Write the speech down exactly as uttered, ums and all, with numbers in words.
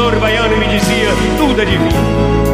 calor baiano e me dizia: tudo é divino.